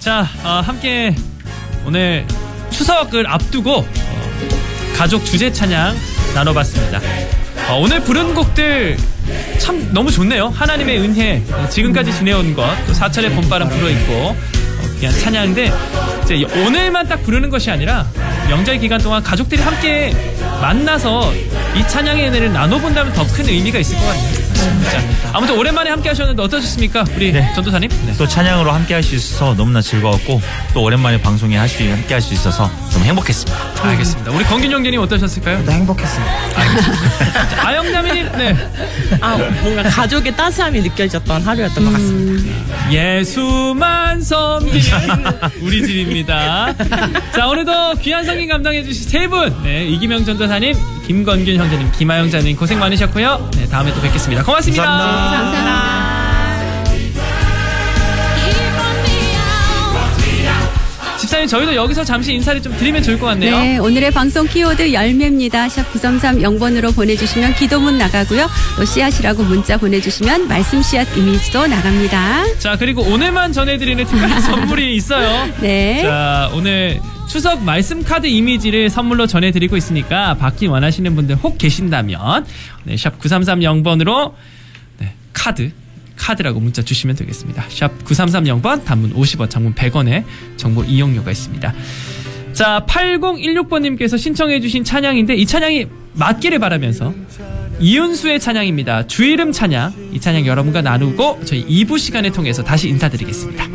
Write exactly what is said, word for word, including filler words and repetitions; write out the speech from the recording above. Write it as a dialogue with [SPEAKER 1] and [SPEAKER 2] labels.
[SPEAKER 1] 자, 어, 함께 오늘 추석을 앞두고 어, 가족 주제 찬양 나눠봤습니다. 어, 오늘 부른 곡들 참 너무 좋네요. 하나님의 은혜, 지금까지 지내온 것, 또 사찰의 봄바람 불어있고 어, 귀한 찬양인데 이제 오늘만 딱 부르는 것이 아니라 명절 기간 동안 가족들이 함께 만나서 이 찬양의 은혜를 나눠본다면 더 큰 의미가 있을 것 같네요. 자, 아무튼 오랜만에 함께 하셨는데 어떠셨습니까? 우리
[SPEAKER 2] 네.
[SPEAKER 1] 전도사님? 네.
[SPEAKER 2] 또 찬양으로 함께 할 수 있어서 너무나 즐거웠고 또 오랜만에 방송에 할 수, 함께 할 수 있어서 너무 행복했습니다.
[SPEAKER 1] 음. 알겠습니다. 우리 건균 형제님 어떠셨을까요?
[SPEAKER 3] 네, 행복했습니다.
[SPEAKER 1] 알겠습니다. 아영자매님, 네.
[SPEAKER 4] 아, 뭔가 가족의 따스함이 느껴졌던 하루였던 것 같습니다.
[SPEAKER 1] 예수만 섬기는 우리 집입니다. 자, 오늘도 귀한 성경 감당해주신 세 분, 네, 이기명 전도사님, 김건균 형제님, 김아영 자매님 고생 많으셨고요. 네, 다음에 또 뵙겠습니다. 고맙습니다.
[SPEAKER 2] 감사합니다.
[SPEAKER 5] 감사합니다.
[SPEAKER 1] 집사님, 저희도 여기서 잠시 인사를 좀 드리면 좋을 것 같네요.
[SPEAKER 5] 네, 오늘의 방송 키워드 열매입니다. 샵 구삼삼 영 번으로 보내주시면 기도문 나가고요. 또 씨앗이라고 문자 보내주시면 말씀 씨앗 이미지도 나갑니다.
[SPEAKER 1] 자, 그리고 오늘만 전해드리는 특별한 선물이 있어요.
[SPEAKER 5] 네.
[SPEAKER 1] 자, 오늘 추석 말씀 카드 이미지를 선물로 전해드리고 있으니까 받기 원하시는 분들 혹 계신다면 네, 샵 구삼삼 영 번으로 네, 카드 카드라고 문자 주시면 되겠습니다. 샵 구삼삼 영 번, 단문 오십 원, 장문 백 원의 정보 이용료가 있습니다. 자, 팔공일육 번님께서 신청해 주신 찬양인데 이 찬양이 맞기를 바라면서 이윤수의 찬양입니다. 주 이름 찬양, 이 찬양 여러분과 나누고 저희 이 부 시간을 통해서 다시 인사드리겠습니다.